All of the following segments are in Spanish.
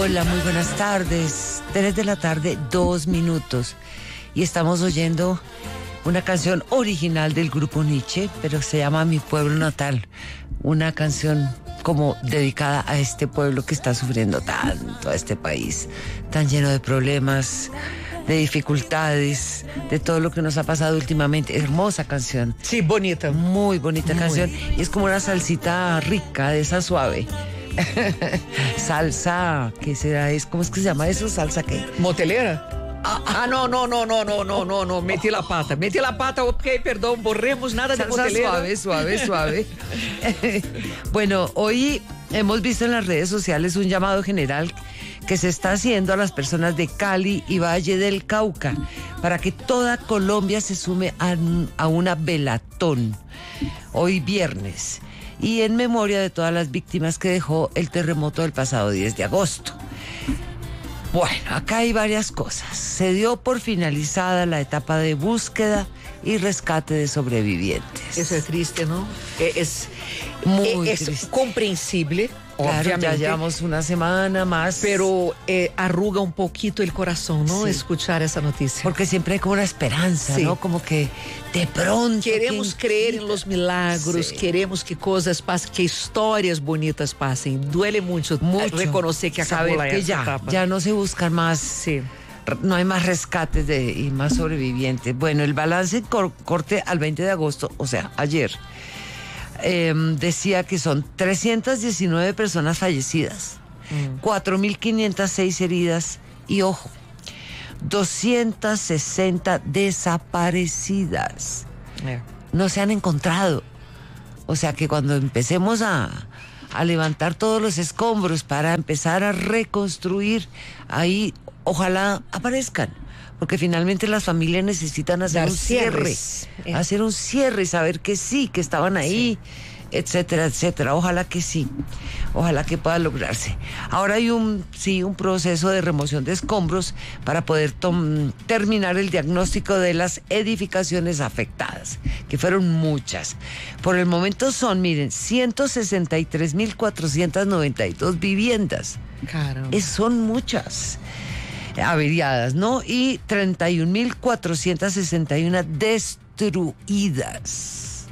Hola, muy buenas tardes. 3 de la tarde, 2 minutos. Y estamos oyendo una canción original del grupo Nietzsche, pero se llama Mi Pueblo Natal. Una canción como dedicada a este pueblo que está sufriendo tanto, a este país tan lleno de problemas, de dificultades, de todo lo que nos ha pasado últimamente. Hermosa canción. Sí, bonita. Muy bonita canción. Y es como una salsita rica, de esa suave. Salsa, ¿qué será? ¿Cómo es que se llama eso? ¿Salsa qué? Motelera? No, metí la pata, ok, perdón, borremos nada de Salsa motelera. suave. Bueno, hoy hemos visto en las redes sociales un llamado general que se está haciendo a las personas de Cali y Valle del Cauca para que toda Colombia se sume a una velatón hoy viernes, y en memoria de todas las víctimas que dejó el terremoto del pasado 10 de agosto. Bueno, acá hay varias cosas. Se dio por finalizada la etapa de búsqueda y rescate de sobrevivientes. Eso es triste, ¿no? Es triste. comprensible, Claro, obviamente. ya llevamos una semana más. Pero arruga un poquito el corazón, ¿no? Sí. Escuchar esa noticia. Porque siempre hay como una esperanza, Sí. ¿no? Como que de pronto... Queremos creer en los milagros, Sí. queremos que cosas pasen, que historias bonitas pasen. Duele mucho reconocer que acabó saber que esa etapa. ya no se buscan más... Sí. No hay más rescates y más sobrevivientes. Bueno, el balance corte al 20 de agosto, o sea, ayer, decía que son 319 personas fallecidas, 4.506 heridas y, ojo, 260 desaparecidas. No se han encontrado. O sea que cuando empecemos a levantar todos los escombros para empezar a reconstruir, ahí ojalá aparezcan, porque finalmente las familias necesitan hacer un cierre, hacer un cierre y saber que sí, que estaban ahí, etcétera, etcétera. Ojalá que sí, ojalá que pueda lograrse. Ahora hay un proceso de remoción de escombros para poder terminar el diagnóstico de las edificaciones afectadas, que fueron muchas. Por el momento son, miren, 163.492 viviendas. Caramba. Son muchas averiadas, ¿no? Y 31.461 destruidas.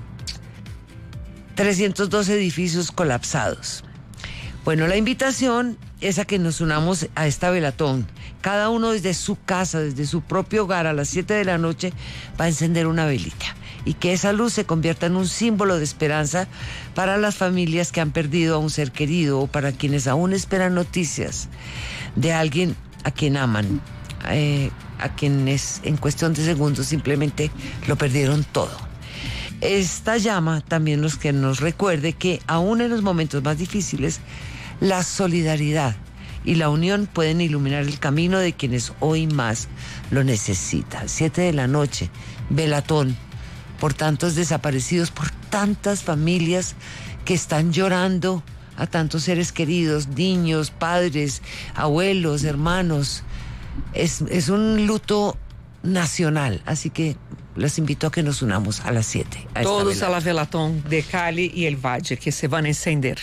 302 edificios colapsados. Bueno, la invitación es a que nos unamos a esta velatón. Cada uno desde su casa, desde su propio hogar, a las 7 de la noche va a encender una velita. Y que esa luz se convierta en un símbolo de esperanza para las familias que han perdido a un ser querido o para quienes aún esperan noticias de alguien a quien aman, a quienes en cuestión de segundos simplemente lo perdieron todo. Esta llama también nos recuerde que aún en los momentos más difíciles, la solidaridad y la unión pueden iluminar el camino de quienes hoy más lo necesitan. 7 de la noche, velatón por tantos desaparecidos, por tantas familias que están llorando a tantos seres queridos, niños, padres, abuelos, hermanos. Es un luto nacional, así que los invito a que nos unamos a las 7. Todos a la velatón de Cali y el Valle, que se van a encender.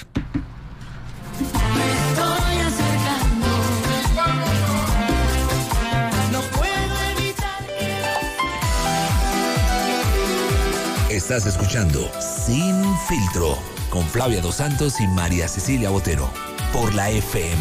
Estás escuchando Sin Filtro con Flavia Dos Santos y María Cecilia Botero por la FM.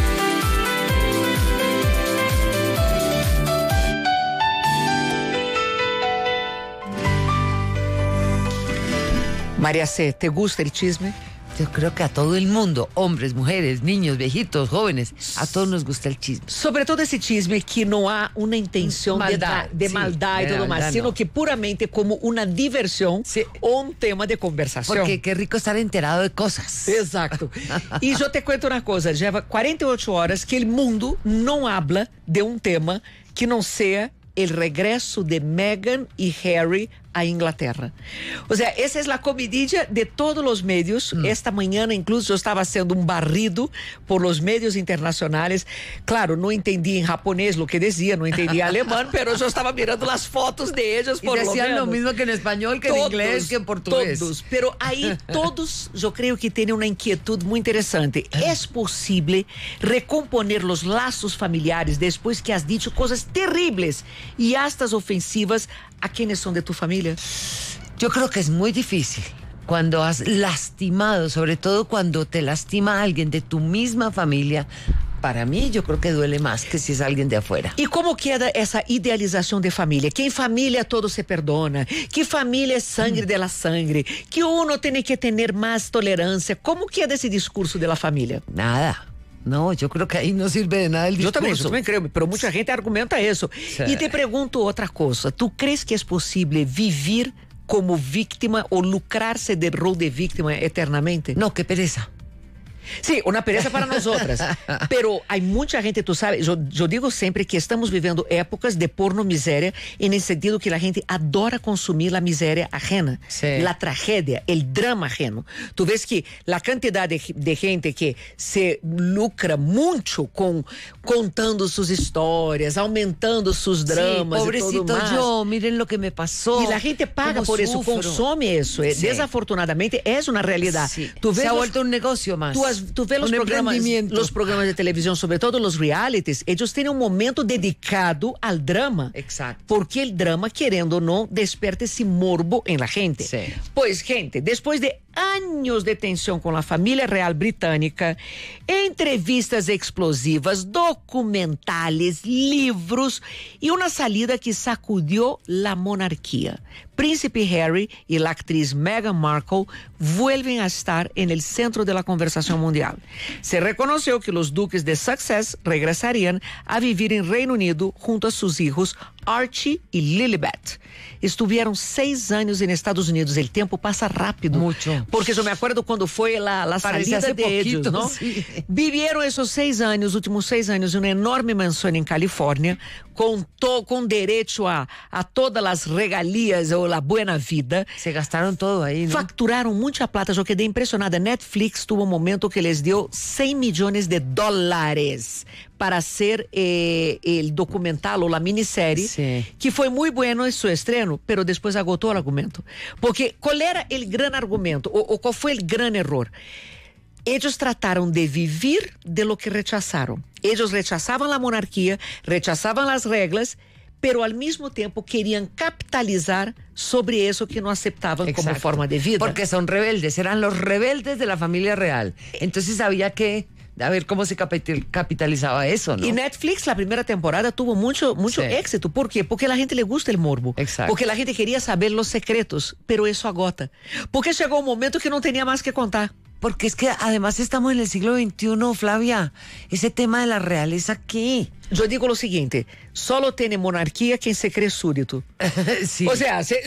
María C., ¿te gusta el chisme? Yo creo que a todo el mundo, hombres, mujeres, niños, viejitos, jóvenes, a todos nos gusta el chisme. Sobre todo ese chisme que no hay una intención Maldad, de sí, maldad y de todo maldad, más, sino no. que puramente como una diversión Sí. o un tema de conversación. Porque qué rico estar enterado de cosas. Exacto. Y yo te cuento una cosa, lleva 48 horas que el mundo no habla de un tema que no sea el regreso de Meghan y Harry a Inglaterra. O sea, esa es la comidilla de todos los medios. Esta mañana incluso yo estaba haciendo un barrido por los medios internacionales. Claro, no entendí en japonés lo que decía, no entendía alemán, pero yo estaba mirando las fotos de ellos Y por decían lo mismo que en español, que en inglés, que en portugués. Todos, pero ahí todos yo creo que tienen una inquietud muy interesante. ¿Es posible recomponer los lazos familiares después que has dicho cosas terribles y hasta ofensivas a quienes son de tu familia? Yo creo que es muy difícil cuando has lastimado, sobre todo cuando te lastima a alguien de tu misma familia. Para mí, yo creo que duele más que si es alguien de afuera. ¿Y cómo queda esa idealización de familia? Que en familia todo se perdona, que familia es sangre de la sangre, que uno tiene que tener más tolerancia. ¿Cómo queda ese discurso de la familia? Nada. No, yo creo que ahí no sirve de nada el discurso. Yo también creo, pero mucha gente argumenta eso. Sí. Y te pregunto otra cosa. ¿Tú crees que es posible vivir como víctima o lucrarse del rol de víctima eternamente? No, qué pereza. Sí, una pereza para nosotras. Pero hay mucha gente, tú sabes, yo digo siempre que estamos viviendo épocas de porno miseria, en el sentido que la gente adora consumir la miseria ajena, sí, la tragedia, el drama ajeno. Tú ves que la cantidad de gente que se lucra mucho contando sus historias, aumentando sus dramas, sí, pobrecito y todo más. yo, miren lo que me pasó. Y la gente paga por eso, sufro. consome eso. Sí. Desafortunadamente es una realidad. Sí. Tú ves se ha vuelto un negocio más. Tú ves los programas de televisión, sobre todo los realities, ellos tienen un momento dedicado al drama. Exacto. Porque el drama, querendo o no, desperta ese morbo en la gente. Sí. Pues, gente, después de años de tensión con la familia real británica, entrevistas explosivas, documentales, libros y una salida que sacudió la monarquía. Príncipe Harry y la actriz Meghan Markle vuelven a estar en el centro de la conversación mundial. Se reconoció que los duques de Sussex regresarían a vivir en Reino Unido junto a sus hijos Archie y Lilibet. Estuvieron 6 años en Estados Unidos. El tiempo pasa rápido. Mucho. Porque yo me acuerdo cuando fue la salida de poquito, ellos, ¿no? Sí. Vivieron esos 6 años, últimos 6 años, en una enorme mansión en California, con derecho a todas las regalías o la buena vida. Se gastaron todo ahí, ¿no? Facturaron mucha plata. Yo quedé impresionada. Netflix tuvo un momento que les dio $100 millones para hacer el documental o la miniserie, sí, que fue muy bueno en su estreno, pero después agotó el argumento. Porque, ¿cuál era el gran argumento? O ¿cuál fue el gran error? Ellos trataron de vivir de lo que rechazaron. Ellos rechazaban la monarquía, rechazaban las reglas, pero al mismo tiempo querían capitalizar sobre eso que no aceptaban. Exacto, como forma de vida. Porque son rebeldes, eran los rebeldes de la familia real. Entonces había que a ver cómo se capitalizaba eso, ¿no? Y Netflix, la primera temporada, tuvo mucho sí, éxito. ¿Por qué? Porque a la gente le gusta el morbo. Exacto. Porque la gente quería saber los secretos, pero eso agota. Porque llegó un momento que no tenía más que contar. Porque es que además estamos en el siglo XXI, Flavia. Ese tema de la realeza, ¿qué? Yo digo lo siguiente, solo tiene monarquía quien se cree súdito. Sí. O sea, si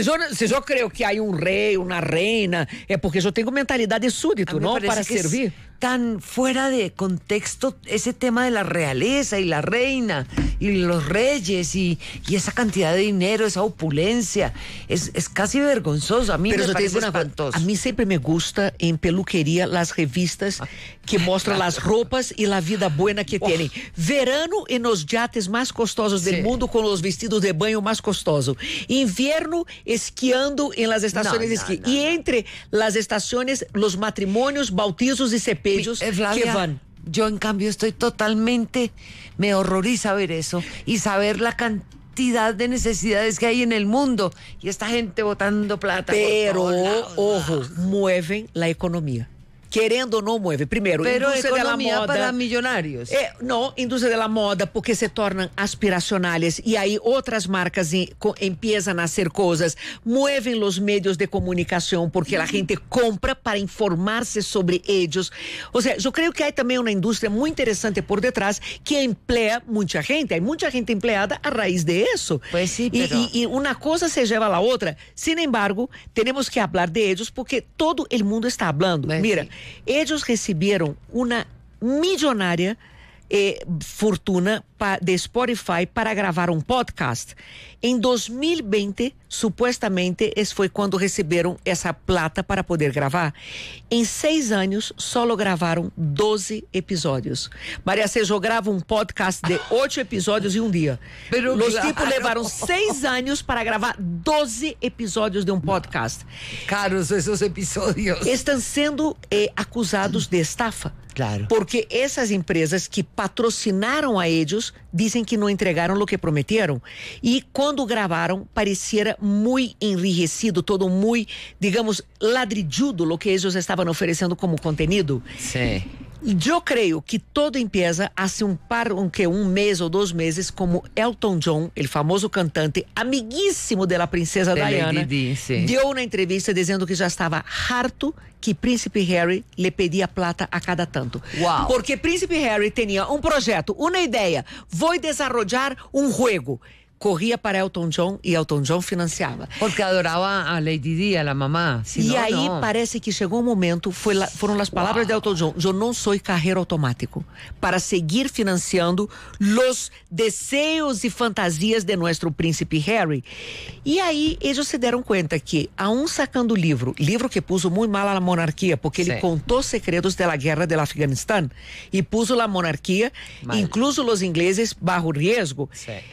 yo creo que hay un rey, una reina, es porque yo tengo mentalidad de súdito, ¿no? Para servir. Tan fuera de contexto ese tema de la realeza y la reina y los reyes y esa cantidad de dinero, esa opulencia. Es casi vergonzoso. A mí me parece espantoso. A mí siempre me gusta en peluquería las revistas que muestran las ropas y la vida buena que tienen. Verano en los yates más costosos del mundo con los vestidos de baño más costosos. Invierno esquiando en las estaciones de esquí. Y entre las estaciones, los matrimonios, bautizos y cepillos Flavia, que van. Yo en cambio estoy totalmente, me horroriza ver eso y saber la cantidad de necesidades que hay en el mundo y esta gente botando plata. Pero, ojo, mueven la economía. Querendo ou não mueve. Primeiro, pero indústria economía da moda, para millonarios. No, indústria da moda, porque se tornam aspiracionales e aí outras marcas empiezan a hacer coisas, mueven los medios de comunicação, porque a gente compra para informar-se sobre ellos. O sea, eu creio que há também uma indústria muito interessante por detrás que emplea muita gente. Há muita gente empleada a raiz de isso. Pues sí, pero... e uma coisa se lleva a la outra. Sin embargo, temos que hablar de ellos porque todo el mundo está hablando. Pues Mira, sí. Ellos recibieron una millonaria fortuna de Spotify para gravar um podcast. Em 2020, supostamente, esse foi quando receberam essa plata para poder gravar. Em 6 anos, só gravaram 12 episódios. Maria Sérgio grava um podcast de 8 episódios em um dia. Os tipos levaram 6 anos para gravar 12 episódios de um podcast. Caros esses episódios. Estão sendo acusados de estafa. Claro. Porque essas empresas que patrocinaram a ellos dizem que não entregaram o que prometeram. E quando gravaram, parecia muito enrijecido, todo muito, digamos, ladrilludo o que eles estavam oferecendo como conteúdo. Sim. Eu creio que toda empresa hace um mês ou 2 meses, como Elton John, o famoso cantante, amiguíssimo da princesa Diana, deu uma entrevista dizendo que já estava harto que Príncipe Harry lhe pedia plata a cada tanto. Uau. Porque Príncipe Harry tinha um projeto, uma ideia, vou desenvolver um jogo. Corria para Elton John e Elton John financiava. Porque adorava a Lady Di, a mamá. E aí parece que chegou um momento, foram as palavras de Elton John: eu não sou carreiro automático para seguir financiando os desejos e fantasias de nosso príncipe Harry. E aí eles se deram conta que, sacando livro que puso muito mal a monarquia, porque ele contou segredos da guerra do Afeganistão e puso a monarquia, incluso os ingleses, bajo risco.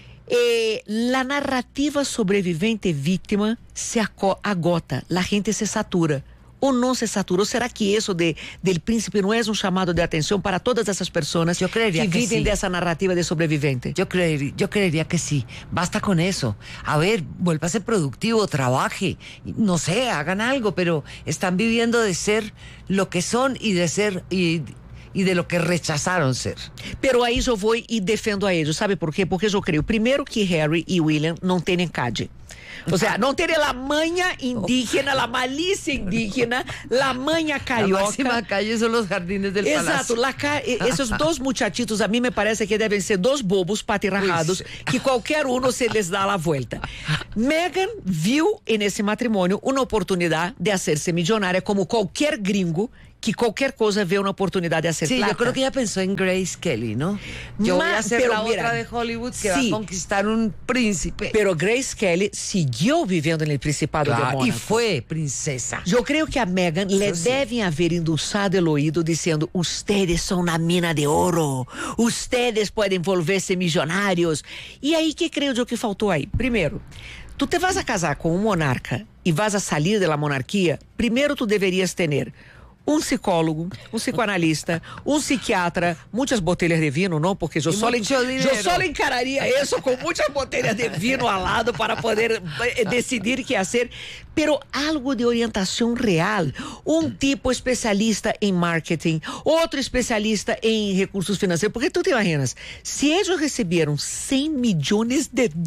La narrativa sobrevivente vítima se agota, la gente se satura. Ou não se satura? Ou será que isso del príncipe não é um chamado de atenção para todas essas pessoas que vivem dessa narrativa de sobrevivente? Yo creería que sí. Basta con eso. A ver, vuelva a ser productivo, trabaje, no sé, hagan algo, pero están viviendo de ser lo que son y de ser e de lo que rechazaram ser. Pero aí eu vou e defendo a eles, sabe por quê? Porque eu creio, primeiro, que Harry e William não têm CAD. Ou seja, não terem a manha indígena, a malícia indígena, a manha carioca. A máxima calle são os jardines del Exato, esses 2 muchachitos a mim me parece que devem ser 2 bobos patirrajados que qualquer um se les dá a volta. Meghan viu nesse matrimônio uma oportunidade de ser-se milionária como qualquer gringo que qualquer coisa vê uma oportunidade de hacer plata. Sí, yo creo que ella pensó en Grace Kelly, ¿no? Yo voy a ser la otra de Hollywood que va a conquistar un príncipe. Pero Grace Kelly siguió viviendo en el Principado de Mónaco. Y fue princesa. Yo creo que a Meghan le deben haber endulçado el oído diciendo: ustedes son una mina de oro, ustedes pueden volverse millonarios. E aí, que creio eu que faltou aí? Primeiro, tu te vas a casar com um monarca e vas a salir da monarquia, primeiro tu deverias ter um psicólogo, um psicoanalista, um psiquiatra, muitas botelhas de vinho, não? Porque eu só encararia isso com muitas botelhas de vinho ao lado para poder decidir o que fazer. Pero algo de orientação real. Um tipo especialista em marketing, outro especialista em recursos financeiros. Porque tu te imaginas, se eles receberam $100 milhões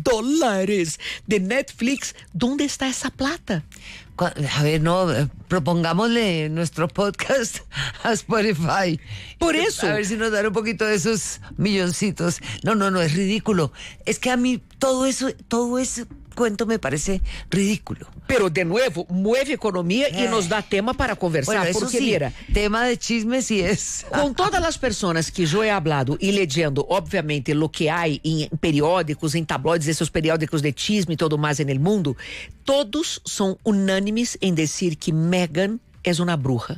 de Netflix, onde está essa plata? A ver, no, propongámosle nuestro podcast a Spotify. Por eso. A ver si nos dan un poquito de esos milloncitos. No, es ridículo. Es que a mí todo ese cuento me parece ridículo. Pero de nuevo, mueve economia e nos dá tema para conversar. Bueno, porque sí, mira, tema de chismes sí es. Com todas as pessoas que eu he hablado e leyendo, obviamente, lo que há em periódicos, em tabloides, esses periódicos de chisme e todo mais no mundo, todos são unânimes em dizer que Meghan é uma bruja.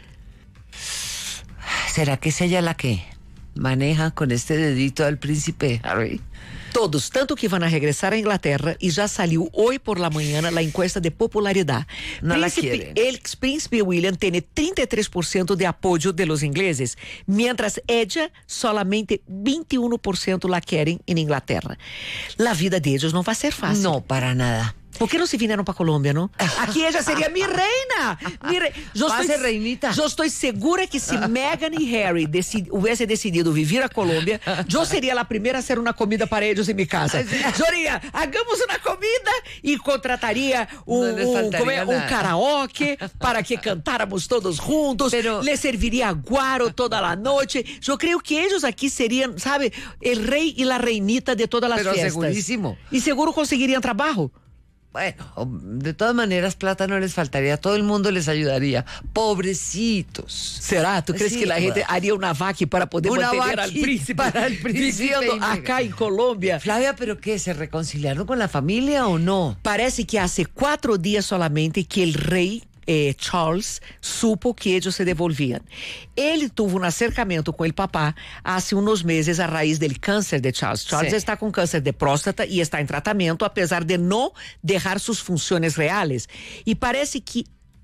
¿Será que es ella la que maneja con este dedito al príncipe Harry? Todos, tanto que vão regressar à Inglaterra e já saiu hoje por la manhã a encuesta de popularidade. Príncipe William tem 33% de apoio de los ingleses, mientras ella solamente 21% la querem em Inglaterra. La vida de ellos não vai ser fácil. No, para nada. ¿Por qué no se vinieron para Colombia, no? Aquí ella sería mi reina. Va a ser reinita. Yo estoy segura que si Meghan y Harry hubiese decidido vivir a Colombia, yo sería la primera a hacer una comida para ellos en mi casa. Yo diría, hagamos una comida y contrataría un karaoke para que cantáramos todos juntos. Pero, le serviría guaro toda la noche. Yo creo que ellos aquí serían, ¿sabe? El rey y la reinita de todas las fiestas. Segurísimo. Y seguro conseguirían trabajo. Bueno, de todas maneras, plata no les faltaría, todo el mundo les ayudaría. Pobrecitos. Será? ¿Tú crees Sí, que la gente bueno. haría una vaca para poder Una mantener al vaquita príncipe, para el príncipe viviendo y- acá en Colombia? Flavia, ¿pero qué? ¿Se reconciliaron con la familia o no? Parece que hace 4 días solamente que el rey Charles supo que ellos se devolvían. Él tuvo un acercamiento con el papá hace unos meses a raíz del cáncer de Charles. Charles Sí. está con cáncer de próstata y está en tratamiento a pesar de no dejar sus funciones reales. Y parece que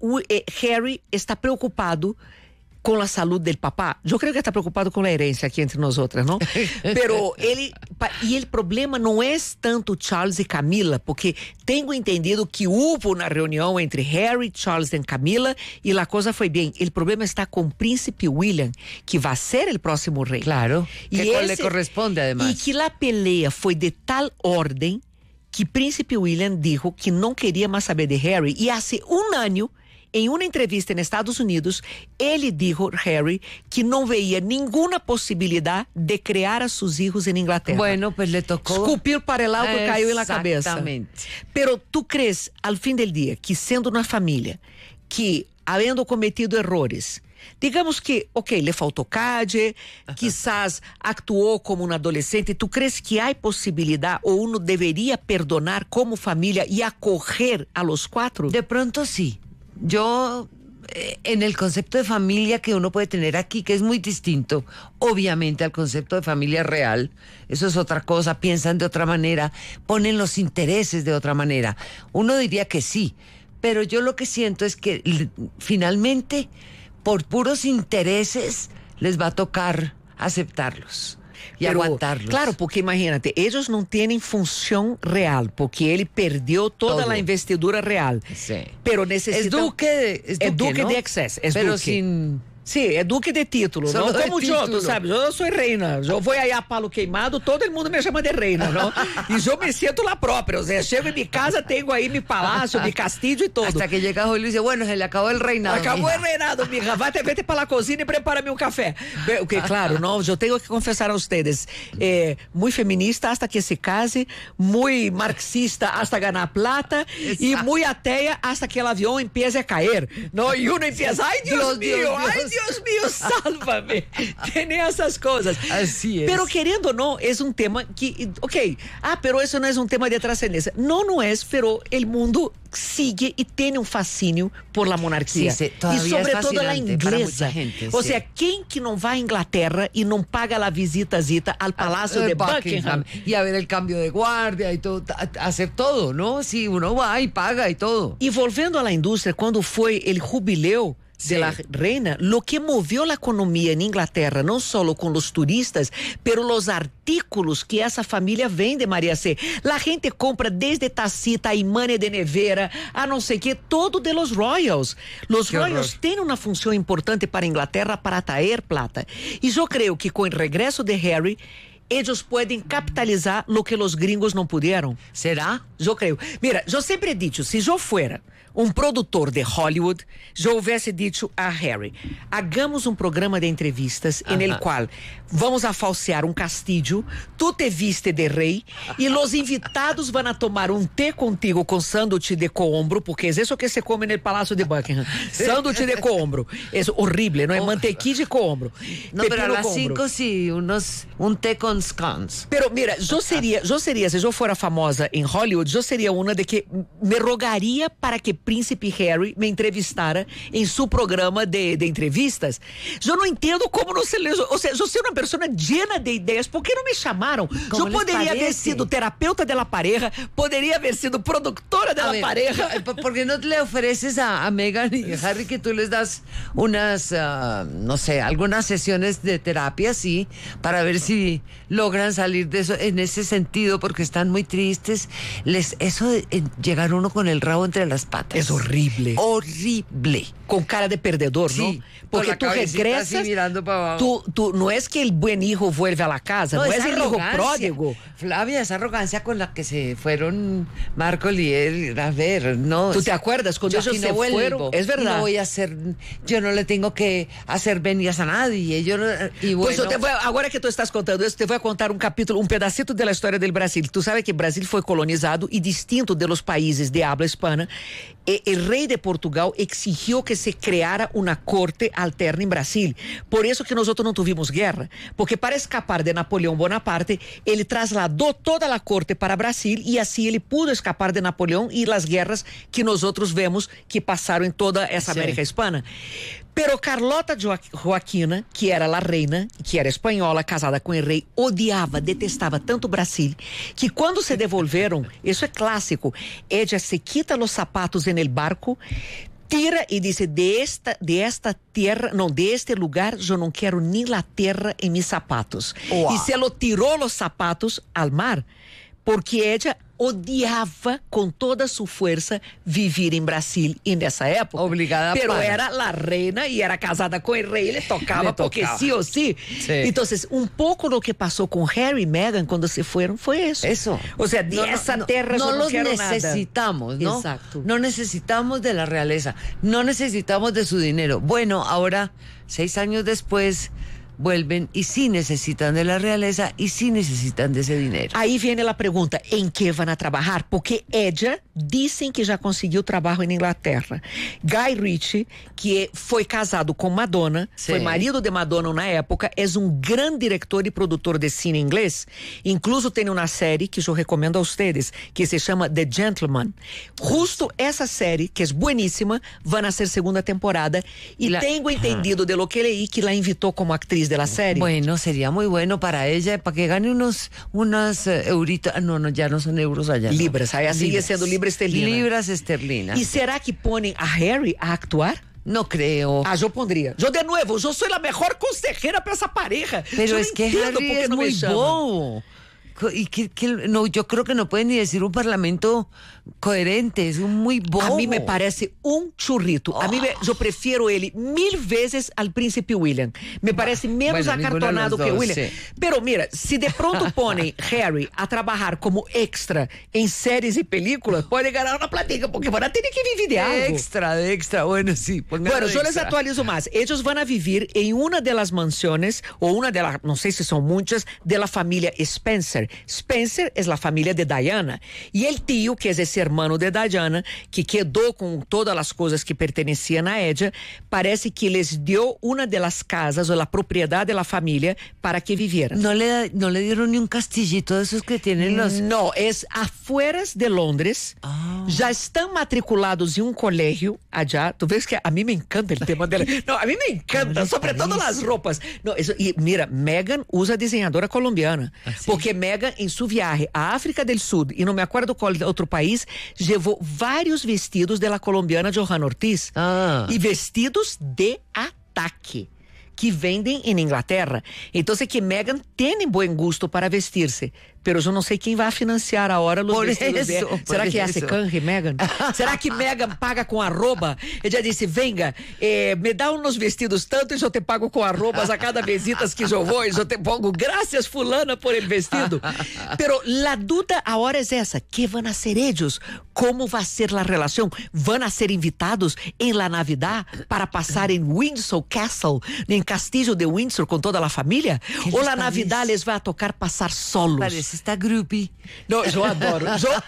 Harry está preocupado con la salud del papá. Yo creo que está preocupado con la herencia aquí entre nosotras, ¿no? Pero el problema no es tanto Charles y Camila, porque tengo entendido que hubo una reunión entre Harry, Charles y Camila y la cosa fue bien. El problema está con Príncipe William, que va a ser el próximo rey. Claro, que le corresponde además. Y que la pelea fue de tal orden que Príncipe William dijo que no quería más saber de Harry. Y hace un año, en una entrevista en Estados Unidos, él dijo, Harry, que no veía ninguna posibilidad de criar a sus hijos en Inglaterra. Bueno, pues le tocó. Escupir para el lado, cayó en la cabeza. Exactamente. Pero tú crees, al fin del día, que siendo una familia que, habiendo cometido errores, digamos que, ok, le faltó calle, quizás actuó como un adolescente, ¿tú crees que hay posibilidad o uno debería perdonar como familia y acoger a los 4? De pronto sí. Yo, en el concepto de familia que uno puede tener aquí, que es muy distinto, obviamente, al concepto de familia real, eso es otra cosa, piensan de otra manera, ponen los intereses de otra manera. Uno diría que sí, pero yo lo que siento es que finalmente, por puros intereses, les va a tocar aceptarlos y aguantarlos. Claro, porque imagínate, ellos no tienen función real, porque él perdió toda Todo. la investidura real. Sí. Pero necesita... Es duque, Es duque ¿no? de Essex, es pero duque. sin... Sí, es duque de título, Solo ¿no? de Como yo, título. tú sabes, yo soy reina. Yo voy allá a Palo Queimado, todo el mundo me llama de reina, ¿no? Y yo me siento la propia. O sea, llego en mi casa, tengo ahí mi palacio, mi castillo y todo. Hasta que llega Julio y dice, bueno, se le acabó el reinado. Acabou mija. o reinado, mija. Vete para la cocina y prepárame un café. Porque, claro, no, yo tengo que confesar a ustedes, muy feminista hasta que se case, muy marxista hasta ganar plata y muy atea hasta que el avión empiece a caer, ¿no? Y uno empieza, ay Dios mío, ay Dios mío, sálvame. Tiene esas cosas. Así es. Pero queriendo o no, es un tema que, ok, pero eso no es un tema de trascendencia. No es, pero el mundo sigue y tiene un fascínio por la monarquía. Sí, y todavía sobre es todo la fascinante para inglesa. mucha gente, O sí. sea, quem que não vai à Inglaterra e não paga a visitazita al Palácio de Buckingham? Y a ver el cambio de guardia y todo, hacer todo, ¿no? Sí, uno va y paga y todo. E volvendo à indústria, quando foi o jubileu de la reina, lo que movió la economía en Inglaterra, no solo con los turistas, pero los artículos que esa familia vende, María C. La gente compra desde tacita, imane de nevera, a no sé qué, todo de los Royals. Los Qué Royals horror. tienen una función importante para Inglaterra para atraer plata. Y yo creo que con el regreso de Harry, ellos pueden capitalizar lo que los gringos no pudieron. ¿Será? Eu creio. Mira, eu sempre he dicho, se eu fuera um produtor de Hollywood, eu houvesse dicho a Harry, hagamos um programa de entrevistas en el cual vamos a falsear um castillo, tu te viste de rei e los invitados van a tomar um té contigo com sándwich de cohombro, porque es eso que se come no Palácio de Buckingham. Sándwich de cohombro. Es horrible, não é? Mantequilla de cohombro. No, pero a Pepino las cohombro. 5 sí, un té con scones. Pero mira, eu seria, se eu fora famosa em Hollywood, eu seria uma de que me rogaria para que Príncipe Harry me entrevistara em seu programa de entrevistas. Eu não entendo como não se... Ou seja, eu sou uma pessoa llena de ideias. Por que não me chamaram? Como Eu les poderia haver parece? sido terapeuta de la pareja, poderia haber sido productora de A la ver, pareja. ¿por qué no le ofreces a Meghan y a Harry que tú les das unas, no sé, algunas sesiones de terapia, sí, para ver si logran salir de eso en ese sentido, porque están muy tristes? Eso de llegar uno con el rabo entre las patas. Es horrible. Horrible. con cara de perdedor, Sí, ¿no? Porque con la tú cabecita regresas, así mirando para abajo. tú no es que el buen hijo vuelve a la casa, no es esa el hijo arrogancia. pródigo. Flavia, esa arrogancia con la que se fueron Marco y él, a ver, no. ¿Tú te acuerdas cuando yo ellos aquí se no vuelvo, fueron? Es y verdad. no voy a hacer, yo no le tengo que hacer venidas a nadie. Yo no, y bueno, Pues agora que tú estás contando isso, te vou contar um capítulo, um pedacito da história do Brasil. Tu sabe que o Brasil foi colonizado e distinto de los países de habla hispana. El rei de Portugal exigiu que se creara uma corte alterna em Brasil. Por isso que nós não tuvimos guerra. Porque para escapar de Napoleão Bonaparte, ele trasladou toda a corte para Brasil e assim ele pudo escapar de Napoleão e as guerras que nós vemos que passaram em toda essa América hispana. Pero Carlota Joaquina, que era a reina, que era espanhola, casada com o rei, odiava, detestava tanto o Brasil, que quando se devolveram, isso é clássico, ella se quita os sapatos en el barco, tira e diz, de esta tierra, não, de este lugar, eu não quero nem la terra em mis sapatos. Uau. E se lo tirou os sapatos al mar, porque ella odiava com toda sua força viver em Brasil e nessa época. Obrigada pero para. era la reina e era casada com o rei, ele tocava porque sí ou sí. Então, pouco do que passou com Harry e Meghan quando se foram foi isso. Eso. O sea, de essa terra no eu não los quero necesitamos, nada. ¿no? Exacto. No necesitamos de la realeza, no necesitamos de su dinero. Bueno, ahora, 6 años después, vuelven y sí necesitan de la realeza y sí necesitan de ese dinero. Aí vem a pergunta, em que vão a trabalhar? Porque ella dizem que já conseguiu trabalho em Inglaterra. Guy Ritchie, que foi casado com Madonna, foi marido de Madonna na época, é um grande diretor e produtor de cine inglês. Incluso tem uma série que eu recomendo a vocês, que se chama The Gentleman. Justo essa série, que é bueníssima, vai ser segunda temporada e tenho entendido de lo que leí que la invitou como actriz de la serie. Bueno, sería muy bueno para ella, para que gane unos euritos. No, ya no son euros allá. No. Libras, allá sigue siendo libra esterlina. Libras esterlinas. ¿Y será que ponen a Harry a actuar? No creo. Ah, yo pondría. Yo de nuevo, yo soy la mejor consejera para esa pareja. Pero yo es que Harry es no muy bobo. Y no, yo creo que no puede ni decir un parlamento coherente, es un muy bobo. A mí me parece un churrito. A mí yo prefiero él 1000 veces al príncipe William. Me parece menos acartonado que William. Sí. Pero mira, si de pronto ponen Harry a trabajar como extra en series y películas, puede ganar una platica, porque van a tener que vivir de algo. De extra, bueno, sí. Bueno, yo les actualizo más. Ellos van a vivir en una de las mansiones, o una de las, no sé si son muchas, de la familia Spencer. Spencer es la familia de Diana. Y el tío, que es ese hermano de Diana, que quedó con todas las cosas que pertenecían a ella, parece que les dio una de las casas o la propiedad de la familia para que vivieran. No le dieron ni un castillito de esos que tienen los... No, es afueras de Londres. Já estão matriculados em um colégio allá. Tu ves que a mim me encanta o tema dela. Não, a mim me encanta, sobretudo as roupas. Não, isso, e mira, Meghan usa desenhadora colombiana. Porque Meghan, em sua viagem à África do Sul, e não me acordo qual outro país, levou vários vestidos da colombiana Johanna Ortiz. E vestidos de ataque, que vendem em Inglaterra. Então, que Meghan tem bom gosto para vestir-se. Pero eu não sei quem vai financiar a hora os vestidos dela. Será que hace canje, Meghan? Será que Meghan paga com arroba? Ela disse, venga, me dá uns vestidos tanto e eu te pago com arrobas a cada visitas que eu vou e eu te pongo, graças fulana por el vestido. Pero la duda agora é essa, que vão a ser eles? Como vai ser a relação? Vão a ser invitados em la Navidad para passar em Windsor Castle, em Castillo de Windsor com toda a família? Ou la Navidad les vai a tocar passar solos? Parece está groupie. Não, eu adoro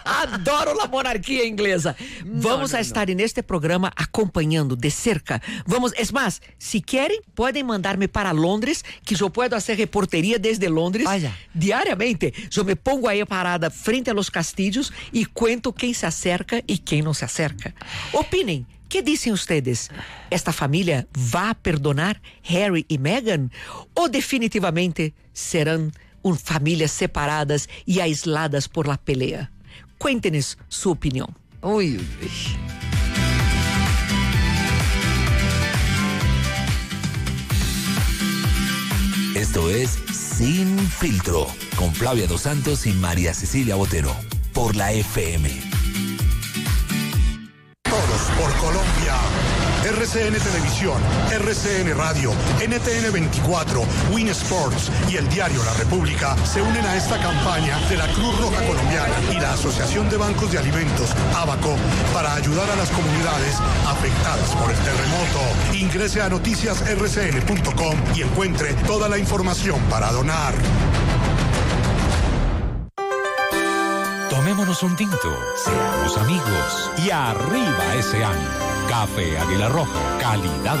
a monarquia inglesa. Vamos a estar neste programa acompanhando de cerca. Vamos, es más, se querem, podem mandar-me para Londres, que eu posso fazer reporteria desde Londres. Diariamente. Eu me pongo aí parada frente a los castillos e cuento quem se acerca e quem não se acerca. Opinem. Que dizem ustedes? Esta família vai perdonar Harry e Meghan? Ou definitivamente serão famílias separadas e aisladas por la pelea? Cuéntenos sua opinião. Uy. Esto es Sin Filtro, con Flavia Dos Santos y María Cecilia Botero, por la FM. Todos por Colombia. RCN Televisión, RCN Radio, NTN 24, Win Sports y el diario La República se unen a esta campaña de la Cruz Roja Colombiana y la Asociación de Bancos de Alimentos, ABACO, para ayudar a las comunidades afectadas por el terremoto. Ingrese a noticiasrcn.com y encuentre toda la información para donar. Tomémonos un tinto, seamos amigos y arriba ese año. Café Águila Roja, calidad